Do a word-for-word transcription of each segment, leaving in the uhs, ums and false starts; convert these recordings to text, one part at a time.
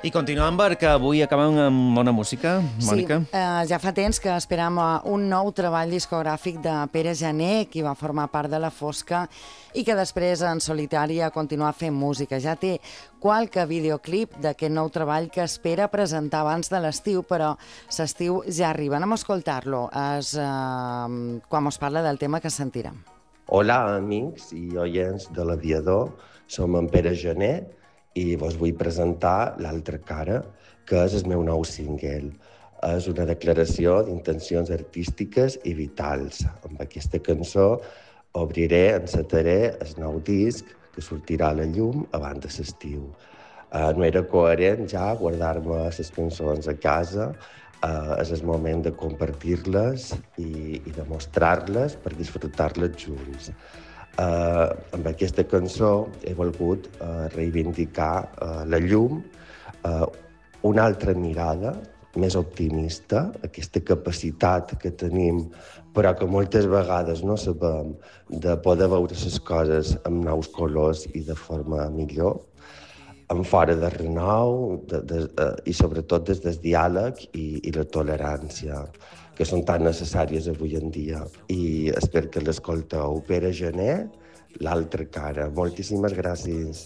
I continuem perquè avui acabem amb bona música, Mònica. Sí, eh, ja fa temps que esperam un nou treball discogràfic de Pere Gené, qui va formar part de La Fosca i que després en solitari ha continuat fent música. Ja té qualque videoclip d'aquest nou treball que espera presentar abans de l'estiu, però l'estiu ja arriba. Anem a escoltar-lo, és eh, quan ens parla del tema que sentirem. Hola, amics i oients de l'Aviador. Som en Pere Gené i vos vull presentar L'altra cara, que és el meu nou single. És una declaració d'intencions artístiques i vitals. Amb aquesta cançó obriré, encetaré el nou disc que sortirà a la llum abans de l'estiu. Uh, no era coherent ja guardar-me les cançons a casa. Uh, és el moment de compartir-les i, i de mostrar-les per disfrutar-les junts. Uh, amb aquesta cançó he volgut uh, reivindicar uh, la llum, uh, una altra mirada, més optimista, aquesta capacitat que tenim, però que moltes vegades no sabem, de poder veure les coses amb nous colors i de forma millor, en fora de renou de, de, uh, i sobretot des del diàleg i, i la tolerància, que són tan necessàries avui en dia. I espero que l'escolteu. Pere Gené, L'altra cara. Moltíssimes gràcies.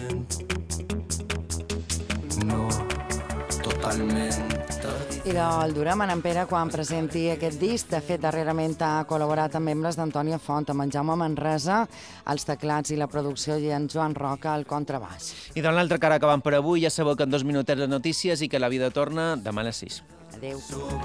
No, totalment. I del durem en Pere quan presenti aquest disc. De fet, darrerament ha col·laborat amb membres d'Antònia Font, amb en Jaume Manresa, als teclats i la producció, i en Joan Roca al contrabaix. I de l'altra cara acabant per avui, ja sabeu que en dos minutets de notícies i que la vida torna demà a les sis. Adéu.